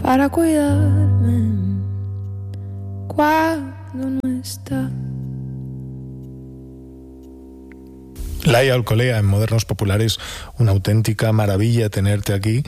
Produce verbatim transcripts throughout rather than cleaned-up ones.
para cuidarme cuando no está. Laia Alcolea en Modernos Populares, una auténtica maravilla tenerte aquí.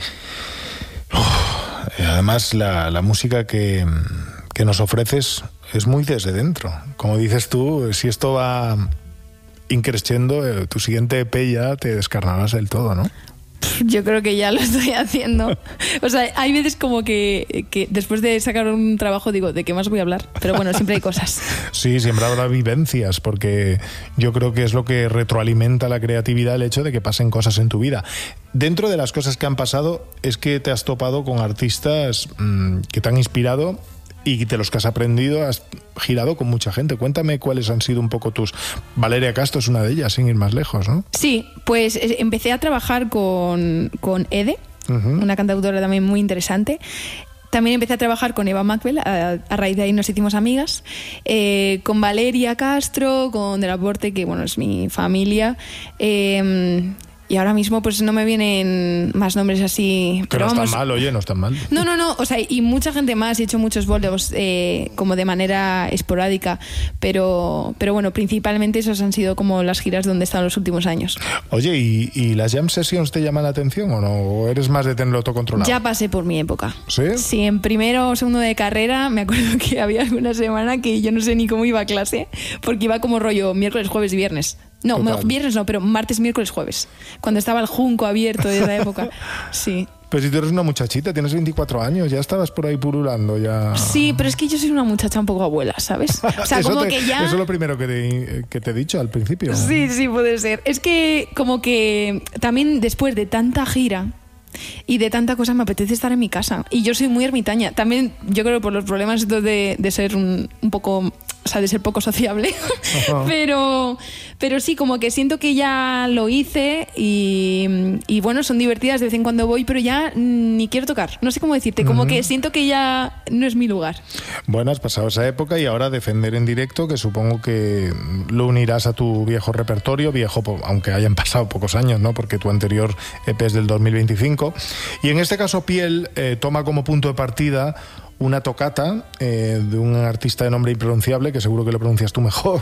Uf, además la, la música que, que nos ofreces es muy desde dentro. Como dices tú, si esto va increciendo, eh, tu siguiente E P ya te descarnarás del todo, ¿no? Yo creo que ya lo estoy haciendo. O sea, hay veces como que, que después de sacar un trabajo digo, ¿de qué más voy a hablar? Pero bueno, siempre hay cosas. Sí, siempre habrá vivencias, porque yo creo que es lo que retroalimenta la creatividad, el hecho de que pasen cosas en tu vida. Dentro de las cosas que han pasado es que te has topado con artistas mmm, que te han inspirado y de los que has aprendido, has girado con mucha gente. Cuéntame cuáles han sido un poco tus... Valeria Castro es una de ellas, sin ir más lejos, ¿no? Sí, pues empecé a trabajar con, con Ede, uh-huh. una cantautora también muy interesante. También empecé a trabajar con Eva Macbel, a, a raíz de ahí nos hicimos amigas, eh, con Valeria Castro, con Del Aporte, que bueno, es mi familia, eh, y ahora mismo pues no me vienen más nombres así. Pero, pero no vamos, están mal, oye, no están mal. No, no, no, o sea, y mucha gente más, he hecho muchos bolos eh, como de manera esporádica, pero, pero bueno, principalmente esos han sido como las giras donde he estado en los últimos años. Oye, ¿y, y las jam sessions te llaman la atención o no? ¿O eres más de tenerlo todo controlado? Ya pasé por mi época. ¿Sí? Sí, en primero o segundo de carrera me acuerdo que había alguna semana que yo no sé ni cómo iba a clase, porque iba como rollo miércoles, jueves y viernes. No, Total. viernes no, pero martes, miércoles, jueves. Cuando estaba el Junco abierto de esa época. Sí. Pero si tú eres una muchachita, tienes veinticuatro años, ya estabas por ahí pululando ya. Sí, pero es que yo soy una muchacha un poco abuela, ¿sabes? O sea, eso como te, que ya... Eso es lo primero que te, que te he dicho al principio. Sí, sí, puede ser. Es que como que también después de tanta gira y de tanta cosa me apetece estar en mi casa. Y yo soy muy ermitaña. También yo creo por los problemas de, de ser un, un poco... O sea, de ser poco sociable. Uh-huh. pero, pero sí, como que siento que ya lo hice y, y bueno, son divertidas, de vez en cuando voy, pero ya ni quiero tocar. No sé cómo decirte, como uh-huh. que siento que ya no es mi lugar. Bueno, has pasado esa época y ahora defender en directo, que supongo que lo unirás a tu viejo repertorio, viejo, aunque hayan pasado pocos años, ¿no? Porque tu anterior E P es del dos mil veinticinco. Y en este caso, Piel eh, toma como punto de partida una tocata eh, de un artista de nombre impronunciable, que seguro que lo pronuncias tú mejor.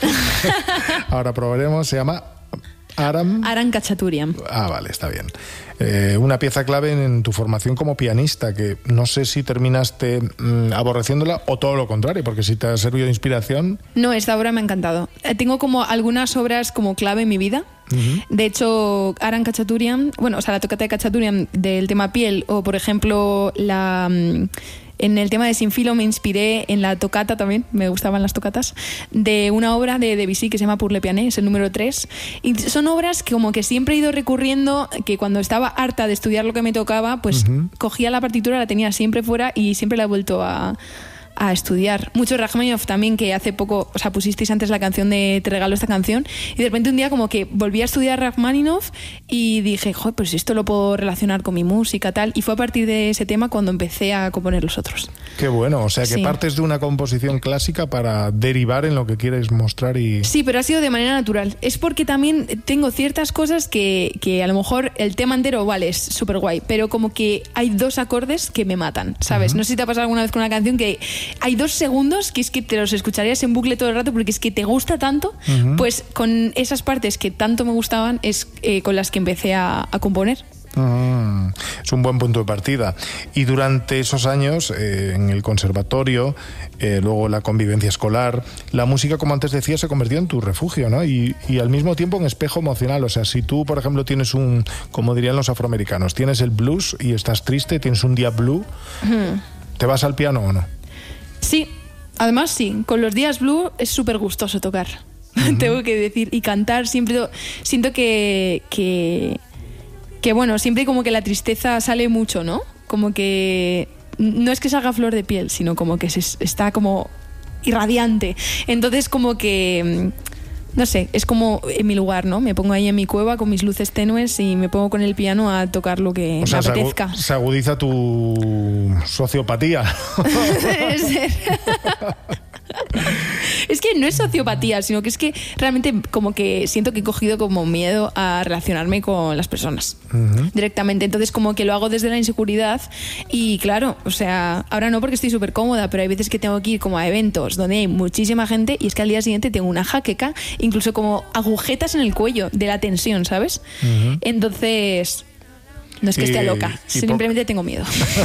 Ahora probaremos, se llama Aram... Aram Khachaturian. Ah, vale, está bien. Eh, una pieza clave en, en tu formación como pianista, que no sé si terminaste mmm, aborreciéndola o todo lo contrario, porque si te ha servido de inspiración... No, esta obra me ha encantado. Eh, tengo como algunas obras como clave en mi vida. Uh-huh. De hecho, Aram Khachaturian, bueno, o sea, la tocata de Khachaturian del tema Piel, o por ejemplo, la... Mmm, en el tema de Sin Filo me inspiré en la tocata también, me gustaban las tocatas, de una obra de Debussy que se llama Pour le piano, es el número tres. Y son obras que como que siempre he ido recurriendo, que cuando estaba harta de estudiar lo que me tocaba, pues uh-huh. cogía la partitura, la tenía siempre fuera y siempre la he vuelto a... a estudiar. Mucho Rachmaninoff también, que hace poco, o sea, pusisteis antes la canción de Te regalo esta canción, y de repente un día como que volví a estudiar Rachmaninoff y dije, joder, pues esto lo puedo relacionar con mi música, tal, y fue a partir de ese tema cuando empecé a componer los otros. Qué bueno, o sea que sí. partes de una composición clásica para derivar en lo que quieres mostrar y... Sí, pero ha sido de manera natural. Es porque también tengo ciertas cosas que, que a lo mejor el tema entero, vale, es súper guay, pero como que hay dos acordes que me matan, ¿sabes? Uh-huh. No sé si te ha pasado alguna vez con una canción que hay dos segundos que es que te los escucharías en bucle todo el rato porque es que te gusta tanto, uh-huh. pues con esas partes que tanto me gustaban es eh, con las que empecé a, a componer. Mm, es un buen punto de partida. Y durante esos años eh, en el conservatorio, eh, luego la convivencia escolar, la música, como antes decía, se convirtió en tu refugio, ¿no? Y, y al mismo tiempo en espejo emocional. O sea, si tú, por ejemplo, tienes un, como dirían los afroamericanos, tienes el blues y estás triste, tienes un día blue, uh-huh. ¿te vas al piano o no? Sí, además sí, con los días blue es súper gustoso tocar, uh-huh. tengo que decir, y cantar siempre, siento que, que, que bueno, siempre como que la tristeza sale mucho, ¿no? Como que no es que salga flor de piel, sino como que se está como irradiante, entonces como que... No sé, es como en mi lugar, ¿no? Me pongo ahí en mi cueva con mis luces tenues y me pongo con el piano a tocar lo que o sea, me apetezca. Se, agu- se agudiza tu sociopatía. Debe ser. Es que no es sociopatía, sino que es que realmente como que siento que he cogido como miedo a relacionarme con las personas uh-huh. directamente. Entonces como que lo hago desde la inseguridad y claro, o sea, ahora no porque estoy súper cómoda, pero hay veces que tengo que ir como a eventos donde hay muchísima gente y es que al día siguiente tengo una jaqueca, incluso como agujetas en el cuello de la tensión, ¿sabes? Uh-huh. Entonces... No es que esté loca, simplemente po- tengo miedo.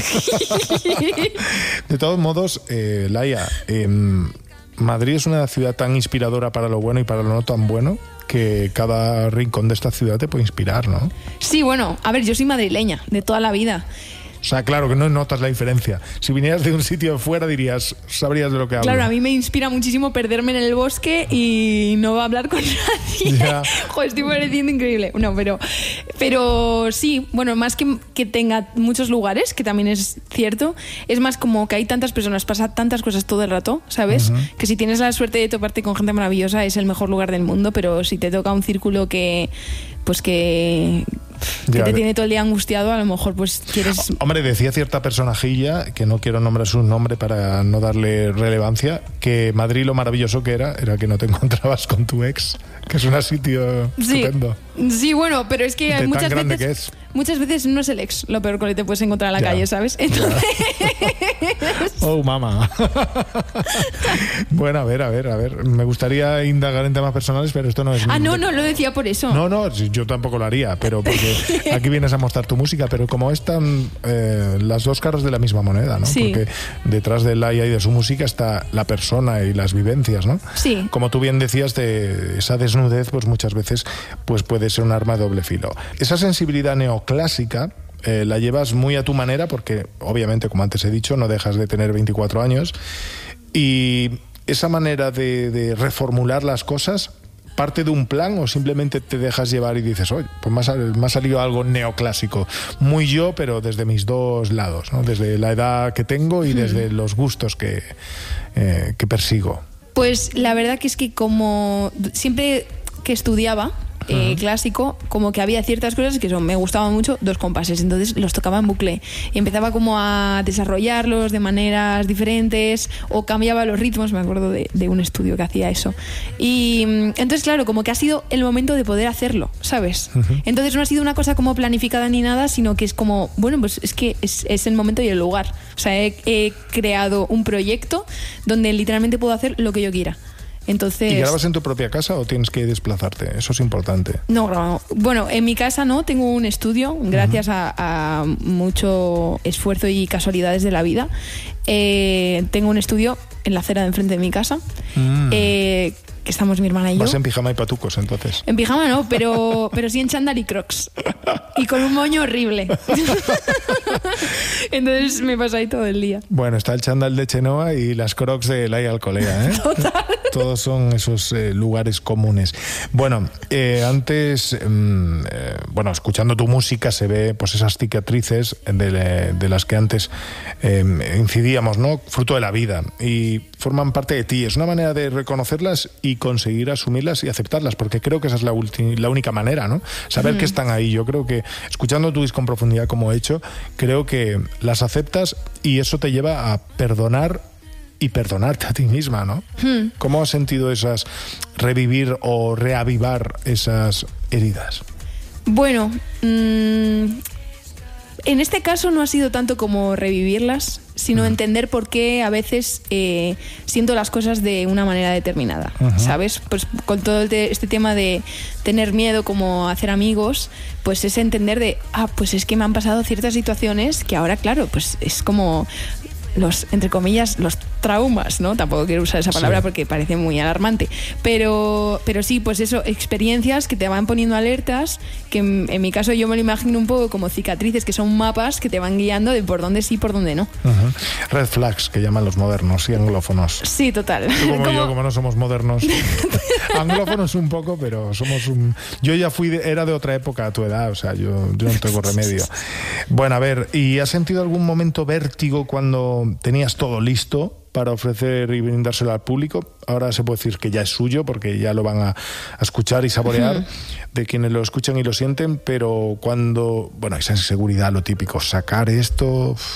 De todos modos, eh, Laia, eh, Madrid es una ciudad tan inspiradora para lo bueno y para lo no tan bueno que cada rincón de esta ciudad te puede inspirar, ¿no? Sí, bueno, a ver, yo soy madrileña de toda la vida. O sea, claro que no notas la diferencia. Si vinieras de un sitio de fuera dirías, sabrías de lo que hablo. Claro, a mí me inspira muchísimo perderme en el bosque y no hablar con nadie. Yeah. Joder, estoy pareciendo increíble. No, pero, pero sí, bueno, más que, que tenga muchos lugares, que también es cierto, es más como que hay tantas personas, pasa tantas cosas todo el rato, ¿sabes? Uh-huh. Que si tienes la suerte de toparte con gente maravillosa es el mejor lugar del mundo, pero si te toca un círculo que, pues que... que ya, te tiene todo el día angustiado, a lo mejor pues quieres... Hombre, decía cierta personajilla, que no quiero nombrar su nombre para no darle relevancia, que Madrid lo maravilloso que era, era que no te encontrabas con tu ex, que es un sitio sí, estupendo. Sí, bueno, pero es que hay muchas tan grande veces... que es. Muchas veces no es el ex lo peor que te puedes encontrar en la ya, calle, ¿sabes? Entonces... Oh, mamá. Bueno, a ver, a ver, a ver. Me gustaría indagar en temas personales, pero esto no es... Ah, no, no, lo decía por eso. No, no, yo tampoco lo haría, pero porque aquí vienes a mostrar tu música, pero como están eh, las dos caras de la misma moneda, ¿no? Sí. Porque detrás de Laia y de su música está la persona y las vivencias, ¿no? Sí. Como tú bien decías, de esa desnudez, pues muchas veces pues puede ser un arma de doble filo. Esa sensibilidad neoclásica eh, la llevas muy a tu manera porque, obviamente, como antes he dicho, no dejas de tener veinticuatro años y esa manera de, de reformular las cosas parte de un plan o simplemente te dejas llevar y dices, oye, pues me ha, salido, me ha salido algo neoclásico, muy yo, pero desde mis dos lados, ¿no? Desde la edad que tengo y desde los gustos que, eh, que persigo. Pues la verdad que es que como siempre que estudiaba eh, uh-huh. clásico, como que había ciertas cosas que son, me gustaban mucho, dos compases, entonces los tocaba en bucle y empezaba como a desarrollarlos de maneras diferentes o cambiaba los ritmos, me acuerdo de, de un estudio que hacía eso y entonces claro, como que ha sido el momento de poder hacerlo, ¿sabes? Uh-huh. Entonces no ha sido una cosa como planificada ni nada, sino que es como, bueno, pues es que es, es el momento y el lugar, o sea, he, he creado un proyecto donde literalmente puedo hacer lo que yo quiera. Entonces, ¿y grabas en tu propia casa o tienes que desplazarte? Eso es importante. No, no, bueno, en mi casa no, tengo un estudio, gracias uh-huh. a, a mucho esfuerzo y casualidades de la vida. Eh, tengo un estudio en la acera de enfrente de mi casa, mm. eh, que estamos mi hermana y yo. ¿Vas en pijama y patucos, entonces? En pijama no, pero, pero sí en chándal y crocs. Y con un moño horrible. Entonces me pasa ahí todo el día. Bueno, está el chándal de Chenoa y las crocs de Laia Alcolea, ¿eh? Total. Todos son esos eh, lugares comunes. Bueno, eh, antes, eh, bueno, escuchando tu música se ve pues esas cicatrices de, de las que antes eh, incidíamos, ¿no? Fruto de la vida y forman parte de ti. Es una manera de reconocerlas y conseguir asumirlas y aceptarlas, porque creo que esa es la, ulti- la única manera, ¿no? Saber mm. que están ahí. Yo creo que, escuchando tu disco en profundidad como he hecho, creo que las aceptas y eso te lleva a perdonar y perdonarte a ti misma, ¿no? Hmm. ¿Cómo has sentido esas, revivir o reavivar esas heridas? Bueno, mmm, en este caso no ha sido tanto como revivirlas, sino uh-huh. entender por qué a veces eh, siento las cosas de una manera determinada, uh-huh. ¿sabes? Pues con todo este tema de tener miedo como hacer amigos, pues es entender de, ah, pues es que me han pasado ciertas situaciones que ahora, claro, pues es como... los, entre comillas, los traumas, ¿no? Tampoco quiero usar esa palabra sí. porque parece muy alarmante, pero, pero sí, pues eso, experiencias que te van poniendo alertas, que en, en mi caso yo me lo imagino un poco como cicatrices, que son mapas que te van guiando de por dónde sí y por dónde no. Uh-huh. Red flags, que llaman los modernos y anglófonos. Sí, total. Tú como, como... yo, como no somos modernos. Anglófonos un poco, pero somos un... Yo ya fui, de, era de otra época a tu edad, o sea, yo, yo no tengo remedio. Bueno, a ver, ¿y has sentido algún momento vértigo cuando tenías todo listo para ofrecer y brindárselo al público? Ahora se puede decir que ya es suyo porque ya lo van a, a escuchar y saborear de quienes lo escuchan y lo sienten, pero cuando, bueno, esa inseguridad, lo típico, sacar esto,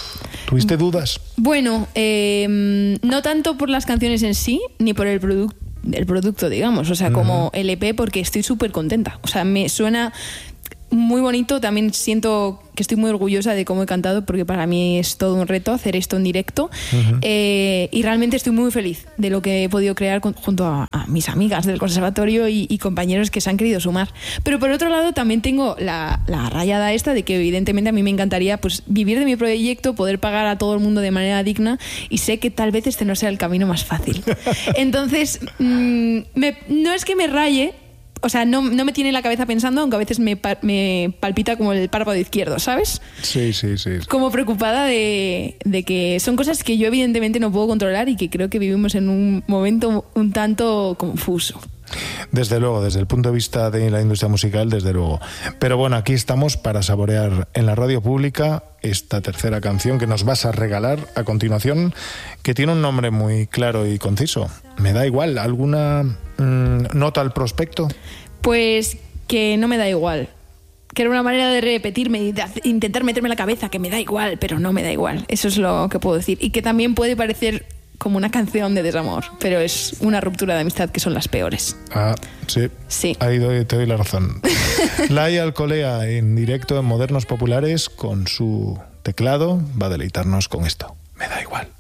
¿Tuviste dudas? Bueno, eh, no tanto por las canciones en sí, ni por el producto, el producto, digamos, o sea, como uh-huh. el E P, porque estoy súper contenta. O sea, me suena muy bonito. También siento que estoy muy orgullosa de cómo he cantado, porque para mí es todo un reto hacer esto en directo. Uh-huh. eh, y realmente estoy muy feliz de lo que he podido crear con, junto a, a mis amigas del conservatorio y, y compañeros que se han querido sumar. Pero por otro lado también tengo la, la rayada esta de que evidentemente a mí me encantaría pues vivir de mi proyecto, poder pagar a todo el mundo de manera digna, y sé que tal vez este no sea el camino más fácil. Entonces mmm, me, no es que me raye. O sea, no, no me tiene la cabeza pensando, aunque a veces me, me palpita como el párpado izquierdo, ¿sabes? Sí, sí, sí. Como preocupada de, de que son cosas que yo evidentemente no puedo controlar y que creo que vivimos en un momento un tanto confuso. Desde luego, desde el punto de vista de la industria musical, desde luego. Pero bueno, aquí estamos para saborear en la radio pública esta tercera canción que nos vas a regalar a continuación, que tiene un nombre muy claro y conciso. Me da igual. ¿Alguna mmm, nota al prospecto? Pues que no me da igual. Que era una manera de repetirme y de intentar meterme en la cabeza que me da igual, pero no me da igual. Eso es lo que puedo decir. Y que también puede parecer como una canción de desamor, pero es una ruptura de amistad que son las peores. Ah, sí. Sí. Ahí doy, te doy la razón. Laia Alcolea en directo en Modernos Populares con su teclado va a deleitarnos con esto. Me da igual.